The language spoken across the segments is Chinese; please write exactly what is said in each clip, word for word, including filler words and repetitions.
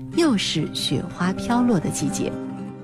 又是雪花飘落的季节。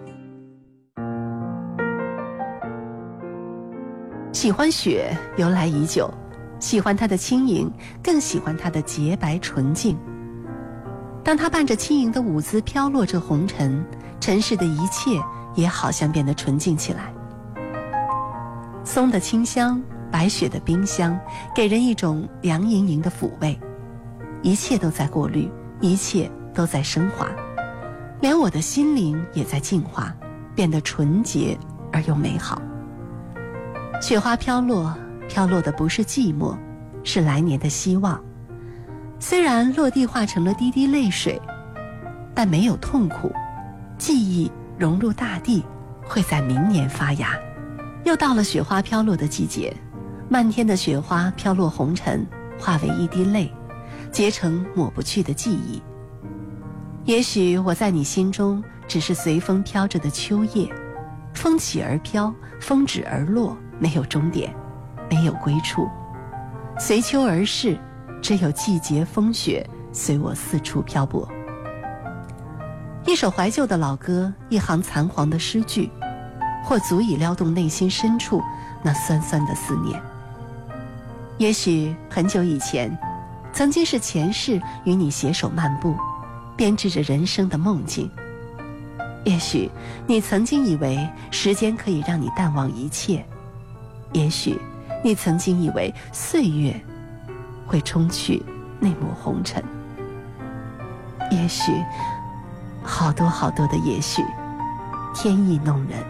喜欢雪由来已久，喜欢它的轻盈，更喜欢它的洁白纯净。当它伴着轻盈的舞姿飘落着红尘，尘世的一切也好像变得纯净起来。松的清香，白雪的冰香，给人一种凉盈盈的抚慰。一切都在过滤，一切都在升华，连我的心灵也在净化，变得纯洁而又美好。雪花飘落，飘落的不是寂寞，是来年的希望。虽然落地化成了滴滴泪水，但没有痛苦，记忆融入大地，会在明年发芽。又到了雪花飘落的季节，漫天的雪花飘落红尘，化为一滴泪，结成抹不去的记忆。也许我在你心中只是随风飘着的秋叶，风起而飘，风止而落，没有终点，没有归处，随秋而逝，只有季节风雪随我四处漂泊。一首怀旧的老歌，一行残黄的诗句，或足以撩动内心深处那酸酸的思念。也许很久以前，曾经是前世与你携手漫步，编织着人生的梦境。也许你曾经以为时间可以让你淡忘一切，也许你曾经以为岁月会冲去那抹红尘，也许好多好多的也许，天意弄人。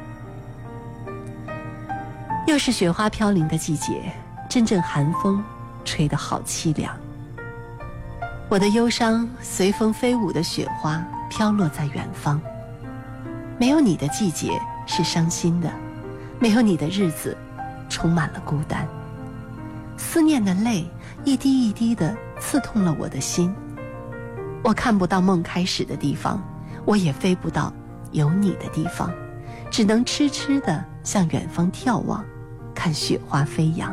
又是雪花飘零的季节，阵阵寒风吹得好凄凉。我的忧伤随风飞舞的雪花飘落在远方。没有你的季节是伤心的，没有你的日子充满了孤单。思念的泪一滴一滴地刺痛了我的心。我看不到梦开始的地方，我也飞不到有你的地方，只能痴痴地向远方眺望，看雪花飞扬。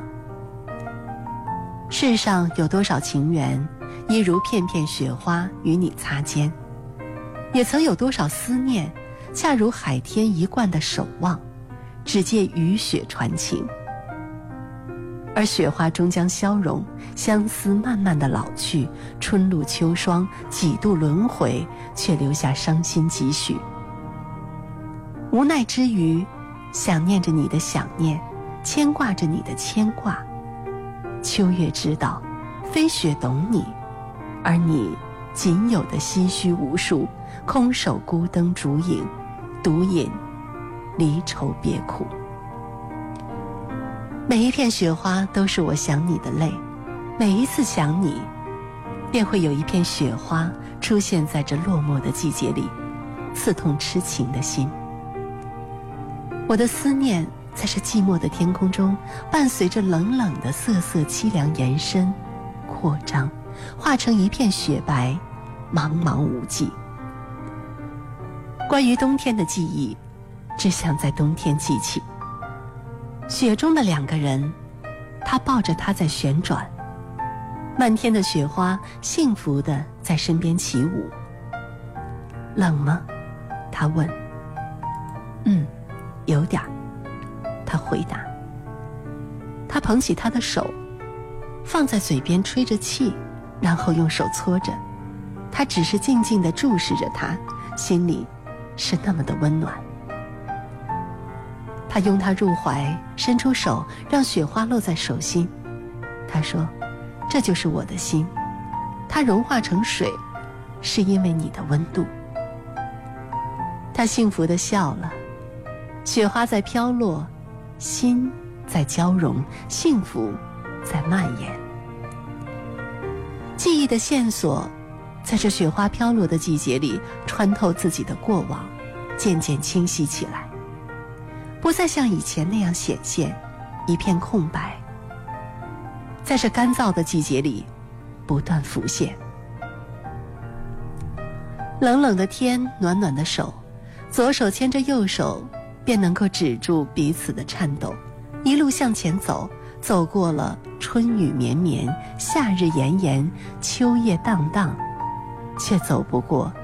世上有多少情缘，一如片片雪花与你擦肩，也曾有多少思念，恰如海天一贯的守望，只借雨雪传情。而雪花终将消融，相思慢慢的老去，春露秋霜几度轮回，却留下伤心几许。无奈之余，想念着你的想念，牵挂着你的牵挂。秋月知道，飞雪懂你，而你仅有的唏嘘无数，空守孤灯烛影，独饮离愁别苦。每一片雪花都是我想你的泪，每一次想你，便会有一片雪花出现在这落寞的季节里，刺痛痴情的心。我的思念在这寂寞的天空中，伴随着冷冷的瑟瑟凄凉延伸扩张，化成一片雪白，茫茫无际。关于冬天的记忆，只想在冬天记起。雪中的两个人，他抱着她在旋转，漫天的雪花幸福地在身边起舞。冷吗？他问。嗯，有点儿，他回答。他捧起她的手，放在嘴边吹着气，然后用手搓着。他只是静静地注视着她，心里是那么的温暖。他拥她入怀，伸出手让雪花落在手心。他说，这就是我的心，它融化成水，是因为你的温度。他幸福地笑了，雪花在飘落，心在交融，幸福在蔓延。记忆的线索在这雪花飘落的季节里穿透自己的过往，渐渐清晰起来，不再像以前那样显现，一片空白，在这干燥的季节里不断浮现。冷冷的天，暖暖的手，左手牵着右手，便能够止住彼此的颤抖，一路向前走，走过了春雨绵绵，夏日炎炎，秋夜荡荡，却走不过